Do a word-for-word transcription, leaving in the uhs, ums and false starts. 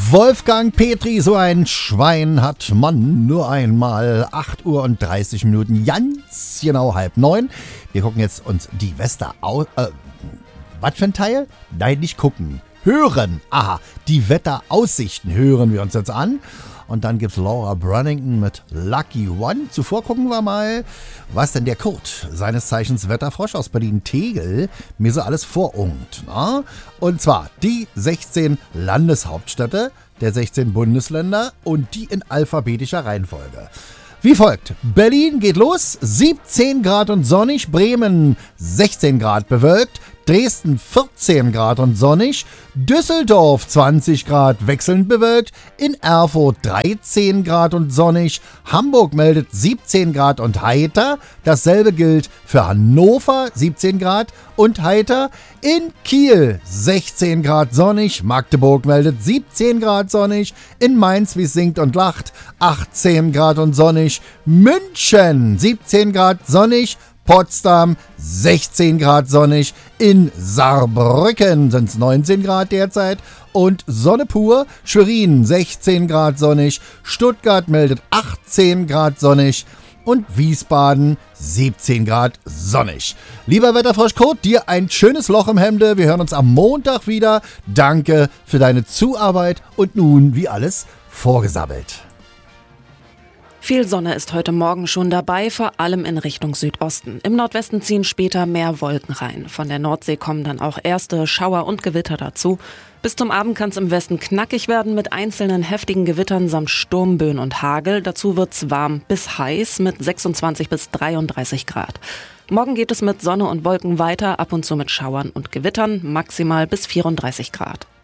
Wolfgang Petri, so ein Schwein hat man nur einmal. acht Uhr und dreißig Minuten, ganz genau halb neun. Wir gucken jetzt uns die Wetterau... Äh, was für ein Teil? Nein, nicht gucken. Hören. Aha, die Wetteraussichten hören wir uns jetzt an. Und dann gibt's Laura Brunnington mit Lucky One. Zuvor gucken wir mal, was denn der Kurt, seines Zeichens Wetterfrosch aus Berlin-Tegel, mir so alles vorungt. Na? Und zwar die sechzehn Landeshauptstädte der sechzehn Bundesländer und die in alphabetischer Reihenfolge. Wie folgt: Berlin geht los, siebzehn Grad und sonnig, Bremen sechzehn Grad bewölkt, Dresden vierzehn Grad und sonnig, Düsseldorf zwanzig Grad wechselnd bewölkt, in Erfurt dreizehn Grad und sonnig, Hamburg meldet siebzehn Grad und heiter, dasselbe gilt für Hannover, siebzehn Grad und heiter, in Kiel sechzehn Grad sonnig, Magdeburg meldet siebzehn Grad sonnig, in Mainz, wie es singt und lacht, achtzehn Grad und sonnig, München siebzehn Grad sonnig, Potsdam sechzehn Grad sonnig, in Saarbrücken sind es neunzehn Grad derzeit und Sonne pur, Schwerin sechzehn Grad sonnig, Stuttgart meldet achtzehn Grad sonnig und Wiesbaden siebzehn Grad sonnig. Lieber Wetterfrosch Kurt, dir ein schönes Loch im Hemde. Wir hören uns am Montag wieder. Danke für deine Zuarbeit und nun wie alles vorgesabbelt. Viel Sonne ist heute Morgen schon dabei, vor allem in Richtung Südosten. Im Nordwesten ziehen später mehr Wolken rein. Von der Nordsee kommen dann auch erste Schauer und Gewitter dazu. Bis zum Abend kann es im Westen knackig werden mit einzelnen heftigen Gewittern samt Sturmböen und Hagel. Dazu wird's warm bis heiß mit sechsundzwanzig bis dreiunddreißig Grad. Morgen geht es mit Sonne und Wolken weiter, ab und zu mit Schauern und Gewittern, maximal bis vierunddreißig Grad.